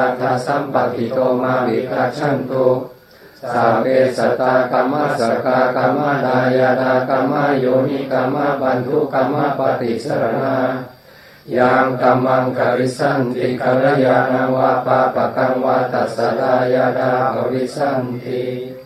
ทาสัมปติโตมาวิกัจฉันตุสาเวสตากรรมสกากรรมดายาดากรรมโยนิกรรมบันทุกรรมปฏิสรณายังกัมมังกริสันติกัลยาณวะปะปะกังวะตัสสะดายาดาภวิสันติ